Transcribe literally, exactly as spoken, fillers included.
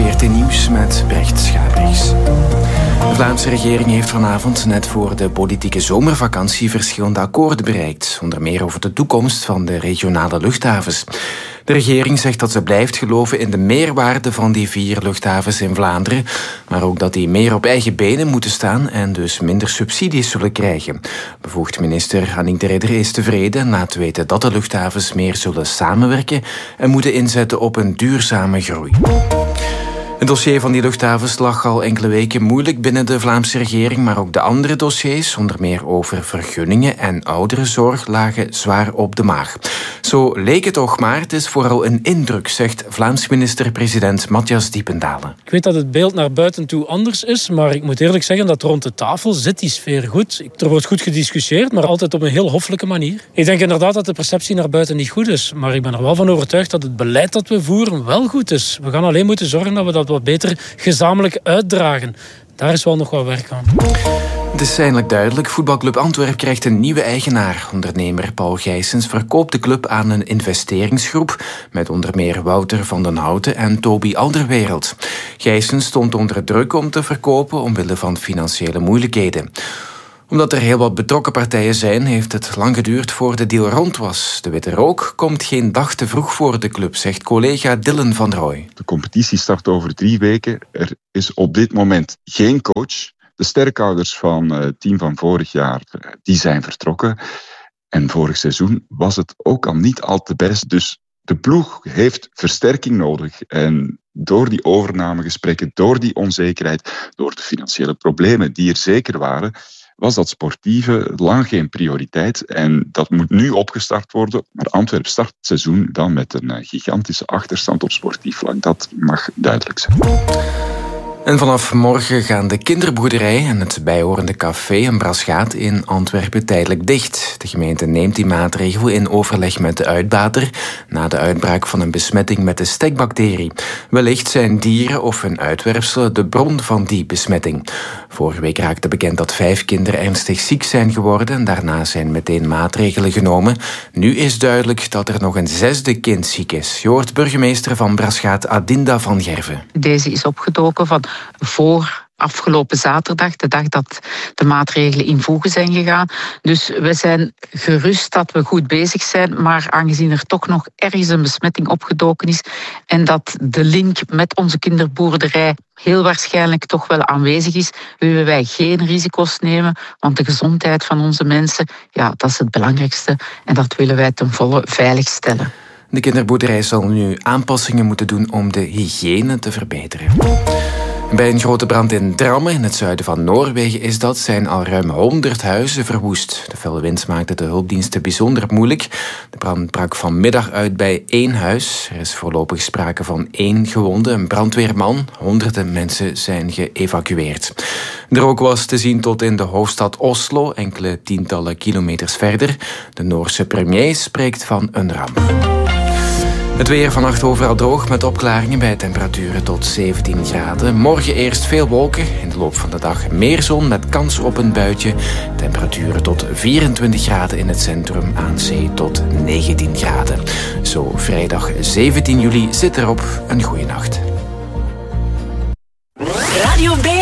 veertien Nieuws met Brecht Schabriks. De Vlaamse regering heeft vanavond net voor de politieke zomervakantie verschillende akkoorden bereikt. Onder meer over de toekomst van de regionale luchthavens. De regering zegt dat ze blijft geloven in de meerwaarde van die vier luchthavens in Vlaanderen, maar ook dat die meer op eigen benen moeten staan en dus minder subsidies zullen krijgen. Bevoegd minister Annick de Ridder is tevreden en laat weten dat de luchthavens meer zullen samenwerken en moeten inzetten op een duurzame groei. Het dossier van die luchthavens lag al enkele weken moeilijk binnen de Vlaamse regering, maar ook de andere dossiers, onder meer over vergunningen en ouderenzorg, lagen zwaar op de maag. Zo leek het toch maar, het is vooral een indruk, zegt Vlaams minister-president Matthias Diependalen. Ik weet dat het beeld naar buiten toe anders is, maar ik moet eerlijk zeggen dat rond de tafel zit die sfeer goed. Er wordt goed gediscussieerd, maar altijd op een heel hoffelijke manier. Ik denk inderdaad dat de perceptie naar buiten niet goed is, maar ik ben er wel van overtuigd dat het beleid dat we voeren wel goed is. We gaan alleen moeten zorgen dat we dat wat beter gezamenlijk uitdragen. Daar is wel nog wat werk aan. Het is eindelijk duidelijk. Voetbalclub Antwerpen krijgt een nieuwe eigenaar. Ondernemer Paul Gijsens verkoopt de club aan een investeringsgroep met onder meer Wouter van den Houten en Toby Alderweireld. Gijsens stond onder druk om te verkopen omwille van financiële moeilijkheden. Omdat er heel wat betrokken partijen zijn, heeft het lang geduurd voor de deal rond was. De witte rook komt geen dag te vroeg voor de club, zegt collega Dylan van Rooij. De competitie start over drie weken. Er is op dit moment geen coach. De sterkhouders van het team van vorig jaar, die zijn vertrokken. En vorig seizoen was het ook al niet al te best. Dus de ploeg heeft versterking nodig. En door die overnamegesprekken, door die onzekerheid, door de financiële problemen die er zeker waren, was dat sportieve lang geen prioriteit. En dat moet nu opgestart worden. Maar Antwerpen start het seizoen dan met een gigantische achterstand op sportief vlak. Dat mag duidelijk zijn. En vanaf morgen gaan de kinderboerderij en het bijhorende café en Braschaat in Antwerpen tijdelijk dicht. De gemeente neemt die maatregel in overleg met de uitbater na de uitbraak van een besmetting met de stekbacterie. Wellicht zijn dieren of hun uitwerpselen de bron van die besmetting. Vorige week raakte bekend dat vijf kinderen ernstig ziek zijn geworden en daarna zijn meteen maatregelen genomen. Nu is duidelijk dat er nog een zesde kind ziek is. Je hoort burgemeester van Braschaat Adinda van Gerven. Deze is opgedoken van voor afgelopen zaterdag, de dag dat de maatregelen in voege zijn gegaan. Dus we zijn gerust dat we goed bezig zijn, maar aangezien er toch nog ergens een besmetting opgedoken is en dat de link met onze kinderboerderij heel waarschijnlijk toch wel aanwezig is, willen wij geen risico's nemen, want de gezondheid van onze mensen, ja, dat is het belangrijkste en dat willen wij ten volle veiligstellen. De kinderboerderij zal nu aanpassingen moeten doen om de hygiëne te verbeteren. Bij een grote brand in Drammen, in het zuiden van Noorwegen, is dat, zijn al ruim honderd huizen verwoest. De felle wind maakte de hulpdiensten bijzonder moeilijk. De brand brak vanmiddag uit bij één huis. Er is voorlopig sprake van één gewonde, een brandweerman. Honderden mensen zijn geëvacueerd. De rook was te zien tot in de hoofdstad Oslo, enkele tientallen kilometers verder. De Noorse premier spreekt van een ramp. Het weer vannacht overal droog met opklaringen bij temperaturen tot zeventien graden. Morgen eerst veel wolken. In de loop van de dag meer zon met kans op een buitje. Temperaturen tot vierentwintig graden in het centrum, aan zee tot negentien graden. Zo vrijdag zeventien juli zit erop. Een goeie nacht. Radio B